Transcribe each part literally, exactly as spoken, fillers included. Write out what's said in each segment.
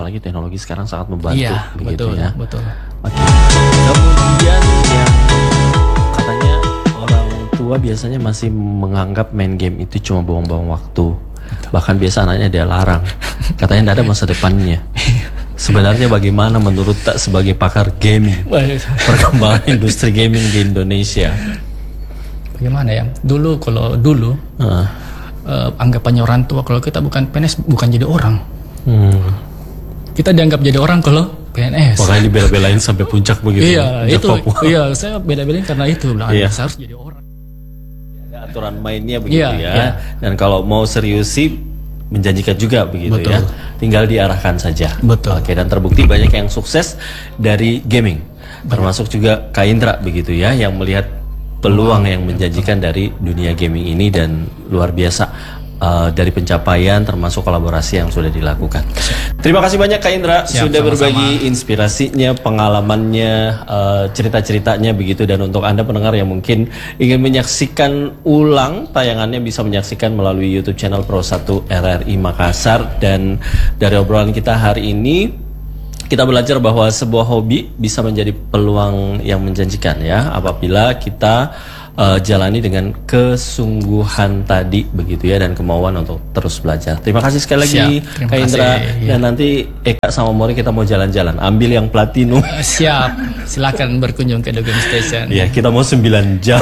apalagi teknologi sekarang sangat membantu. Iya, begitu betul, ya. betul. Oke. Kemudian yang katanya orang tua biasanya masih menganggap main game itu cuma buang-buang waktu. Betul. Bahkan biasa anaknya dia larang. Katanya tidak ada masa depannya. Sebenarnya bagaimana menurut tak sebagai pakar gaming perkembangan industri gaming di Indonesia? Bagaimana ya? Dulu kalau dulu uh. Uh, anggapannya orang tua kalau kita bukan P N S bukan jadi orang. Hmm. Kita dianggap jadi orang kalau P N S. Makanya dibela-belain sampai puncak begitu. Iya, itu. Papua. Iya, saya bela-belain karena itu. Nah, iya. Saya harus jadi orang. Ada aturan mainnya begitu iya, ya. Iya. Dan kalau mau serius sih menjanjikan juga begitu. Betul. Ya. Tinggal diarahkan saja. Betul. Oke, dan terbukti banyak yang sukses dari gaming. Banyak. Termasuk juga Kak Indra begitu ya yang melihat peluang yang menjanjikan dari dunia gaming ini dan luar biasa uh, dari pencapaian termasuk kolaborasi yang sudah dilakukan. Terima kasih banyak Kak Indra. Siap, sudah sama-sama. Berbagi inspirasinya, pengalamannya, uh, cerita-ceritanya begitu. Dan untuk Anda pendengar yang mungkin ingin menyaksikan ulang tayangannya bisa menyaksikan melalui YouTube channel Pro satu R R I Makassar. Dan dari obrolan kita hari ini kita belajar bahwa sebuah hobi bisa menjadi peluang yang menjanjikan ya apabila kita uh, jalani dengan kesungguhan tadi begitu ya dan kemauan untuk terus belajar. Terima kasih sekali lagi Kak Indra ya. Dan nanti Eka sama Mori kita mau jalan-jalan ambil yang platinum. Uh, siap, silakan berkunjung ke Dogeng Station. Ya kita mau sembilan jam.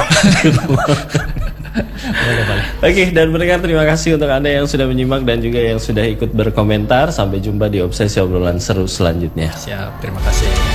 Boleh, boleh. Oke, dan pendengar terima kasih untuk Anda yang sudah menyimak dan juga yang sudah ikut berkomentar. Sampai jumpa di Obsesi Obrolan Seru selanjutnya. Siap, terima kasih.